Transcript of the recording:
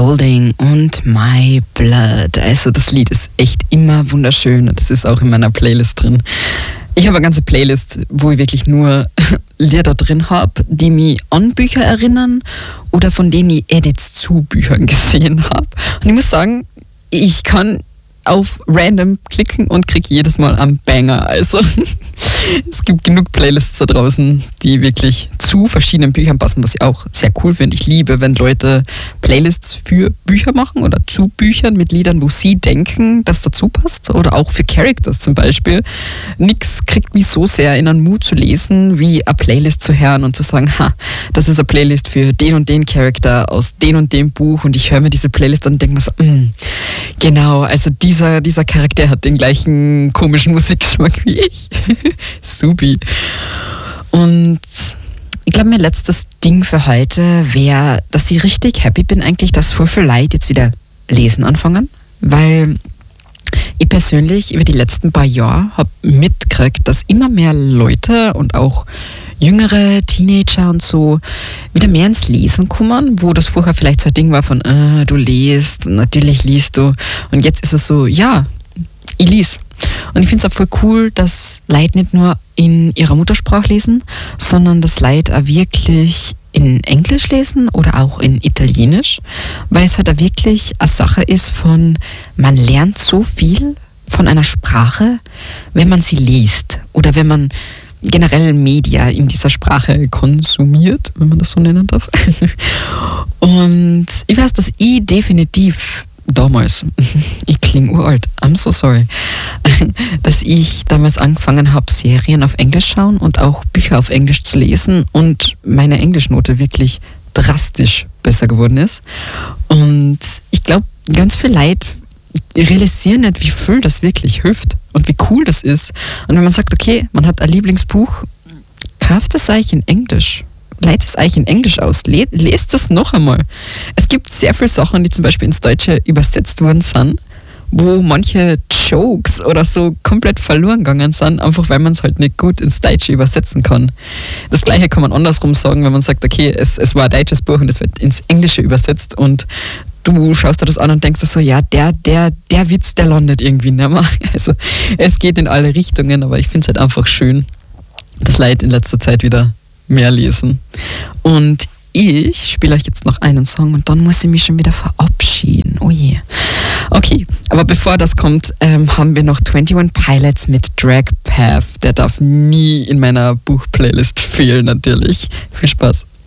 Golding und My Blood. Also das Lied ist echt immer wunderschön und das ist auch in meiner Playlist drin. Ich habe eine ganze Playlist, wo ich wirklich nur Lieder drin habe, die mich an Bücher erinnern oder von denen ich Edits zu Büchern gesehen habe. Und ich muss sagen, ich kann auf random klicken und kriege jedes Mal einen Banger. Also es gibt genug Playlists da draußen, die wirklich zu verschiedenen Büchern passen, was ich auch sehr cool finde. Ich liebe, wenn Leute Playlists für Bücher machen oder zu Büchern mit Liedern, wo sie denken, dass dazu passt, oder auch für Characters zum Beispiel. Nix kriegt mich so sehr in einen Mut zu lesen, wie eine Playlist zu hören und zu sagen, das ist eine Playlist für den und den Charakter aus den und dem Buch, und ich höre mir diese Playlist an und denke mir so, genau, also dieser Charakter hat den gleichen komischen Musikgeschmack wie ich. Supi. Und ich glaube, mein letztes Ding für heute wäre, dass ich richtig happy bin eigentlich, dass voll viel Leute jetzt wieder lesen anfangen, weil ich persönlich über die letzten paar Jahre habe mitgekriegt, dass immer mehr Leute und auch jüngere Teenager und so wieder mehr ins Lesen kommen, wo das vorher vielleicht so ein Ding war von, du liest, natürlich liest du. Und jetzt ist es so, ja, ich lese. Und ich finde es auch voll cool, dass Leute nicht nur in ihrer Muttersprache lesen, sondern dass Leute auch wirklich in Englisch lesen oder auch in Italienisch, weil es halt auch wirklich eine Sache ist von, man lernt so viel von einer Sprache, wenn man sie liest oder wenn man generell Media in dieser Sprache konsumiert, wenn man das so nennen darf. Und ich weiß, dass ich definitiv damals, ich klinge uralt, I'm so sorry, dass ich damals angefangen habe, Serien auf Englisch schauen und auch Bücher auf Englisch zu lesen und meine Englischnote wirklich drastisch besser geworden ist. Und ich glaube, ganz viele Leute realisieren nicht, wie viel das wirklich hilft und wie cool das ist. Und wenn man sagt, okay, man hat ein Lieblingsbuch, kauft es euch in Englisch. Leitet es euch in Englisch aus. Lest es noch einmal. Es gibt sehr viele Sachen, die zum Beispiel ins Deutsche übersetzt worden sind, wo manche Jokes oder so komplett verloren gegangen sind, einfach weil man es halt nicht gut ins Deutsche übersetzen kann. Das Gleiche kann man andersrum sagen, wenn man sagt, okay, es war ein deutsches Buch und es wird ins Englische übersetzt und du schaust dir das an und denkst so, ja, der Witz, der landet irgendwie nicht mehr. Also es geht in alle Richtungen, aber ich finde es halt einfach schön, dass Leute in letzter Zeit wieder mehr lesen. Und ich spiele euch jetzt noch einen Song und dann muss ich mich schon wieder verabschieden. Oh je. Okay, aber bevor das kommt, haben wir noch 21 Pilots mit Drag Path. Der darf nie in meiner Buchplaylist fehlen, natürlich. Viel Spaß.